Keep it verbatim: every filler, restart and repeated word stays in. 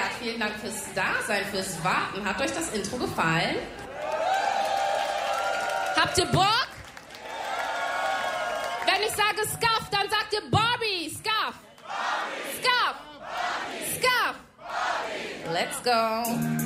gesagt, vielen Dank fürs Dasein, fürs Warten. Hat euch das Intro gefallen? Habt ihr Bock? Wenn ich sage Scuff, dann sagt ihr Barbie. Scuff. Scuff. Scuff. Let's go.